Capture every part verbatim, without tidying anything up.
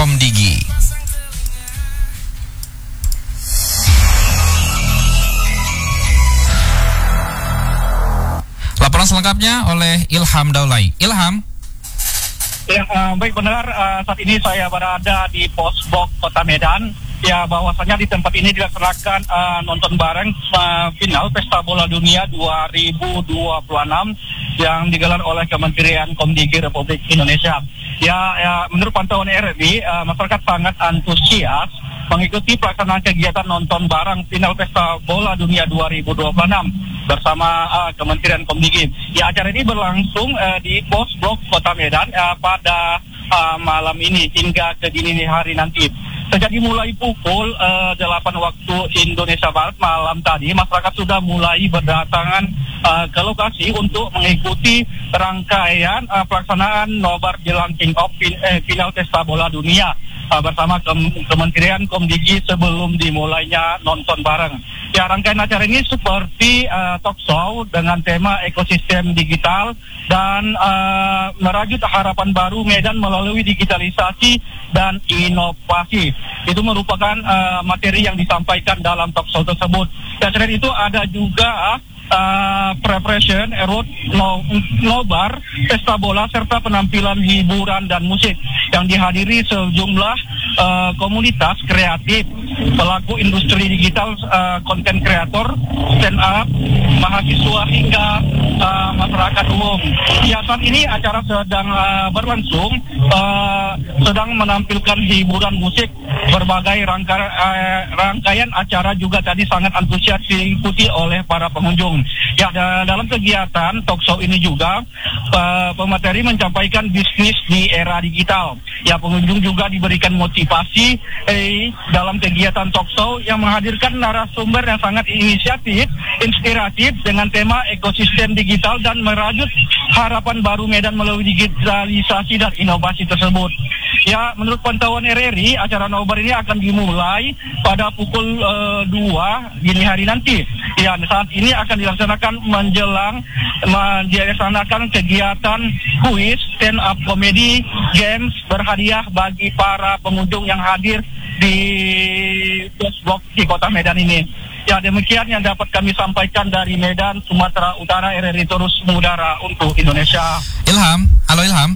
Komdigi. Laporan selengkapnya oleh Ilham Daulay. Ilham. Ya, uh, baik benar, uh, saat ini saya berada di Posbok Kota Medan. Ya, bahwasanya di tempat ini dilaksanakan uh, nonton bareng uh, final Pesta Bola Dunia dua ribu dua puluh enam yang digelar oleh Kementerian Komdigi Republik Indonesia. Ya, ya menurut pantauan R R I, uh, masyarakat sangat antusias mengikuti pelaksanaan kegiatan nonton bareng final Pesta Bola Dunia dua ribu dua puluh enam bersama uh, Kementerian Komdigi. Ya, acara ini berlangsung uh, di Posblok Kota Medan uh, pada uh, malam ini hingga ke dini hari nanti. Sejak dimulai pukul uh, delapan waktu Indonesia Barat malam tadi, masyarakat sudah mulai berdatangan uh, ke lokasi untuk mengikuti rangkaian uh, pelaksanaan nobar jelang kick-off fin- eh, final Pesta Bola Dunia uh, bersama Kem- Kementerian Komdigi sebelum dimulainya nonton bareng. Ya, rangkaian acara ini seperti uh, talk show dengan tema ekosistem digital dan uh, merajut harapan baru Medan melalui digitalisasi dan inovasi. Itu merupakan uh, materi yang disampaikan dalam talk show tersebut. Dan selain itu ada juga uh, preparation, road, no, nobar, pesta bola serta penampilan hiburan dan musik yang dihadiri sejumlah uh, komunitas kreatif, pelaku industri digital, konten uh, kreator, stand up, mahasiswa hingga uh, masyarakat umum. Ya, saat ini acara sedang uh, berlangsung, uh, sedang menampilkan hiburan musik, berbagai rangka, uh, rangkaian acara juga tadi sangat antusias diikuti oleh para pengunjung. Ya, da- dalam kegiatan talk show ini juga uh, pemateri menyampaikan bisnis di era digital. Ya, pengunjung juga diberikan motivasi eh, dalam kegiatan talk show yang menghadirkan narasumber yang sangat inisiatif, inspiratif dengan tema ekosistem digital dan merajut harapan baru Medan melalui digitalisasi dan inovasi tersebut. Ya, menurut pantauan R R I, acara nobar ini akan dimulai pada pukul uh, dua dini hari nanti. Ya, saat ini akan dilaksanakan menjelang uh, dilaksanakan kegiatan kuis, stand up comedy, games berhadiah bagi para pengunjung yang hadir di Posblok di Kota Medan ini. Ya, demikian yang dapat kami sampaikan dari Medan, Sumatera Utara. R R I terus mengudara untuk Indonesia. Ilham, halo Ilham.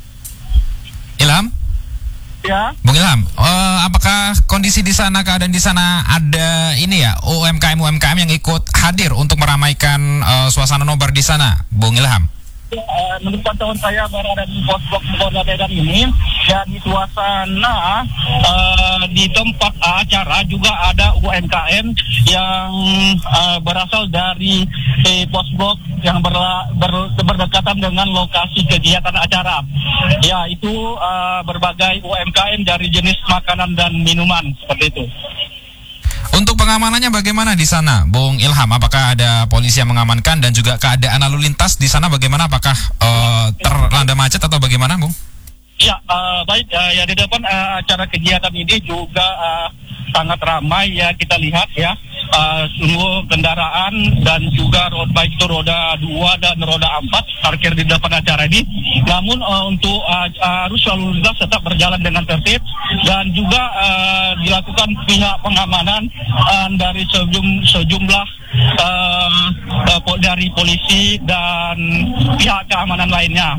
Ilham? Ya. Bung Ilham, uh, apakah kondisi di sana, keadaan di sana ada ini ya, U M K M U M K M yang ikut hadir untuk meramaikan uh, suasana nobar di sana, Bung Ilham? Ya, uh, menurut pantauan saya berada di Posblok Kota Medan ini, ya di suasana uh, di tempat acara juga ada U M K M yang uh, berasal dari eh, Posblok yang berla, ber, berdekatan dengan lokasi kegiatan acara. Ya, itu uh, berbagai U M K M dari jenis makanan dan minuman seperti itu. Untuk pengamanannya bagaimana di sana, Bung Ilham? Apakah ada polisi yang mengamankan dan juga keadaan lalu lintas di sana bagaimana? Apakah uh, terlanda macet atau bagaimana, Bung? Ya, uh, baik. Uh, ya, di depan uh, acara kegiatan ini juga uh, sangat ramai ya, kita lihat ya. Uh, semua kendaraan dan juga road baik itu roda dua dan roda empat parkir di depan acara ini. Namun uh, untuk uh, arus lalu lintas tetap berjalan dengan tertib dan juga uh, dilakukan pihak pengamanan uh, dari sejum, sejumlah uh, uh, dari polisi dan pihak keamanan lainnya.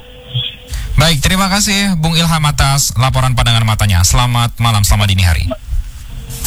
Baik, terima kasih Bung Ilham atas laporan pandangan matanya. Selamat malam, selamat dini hari.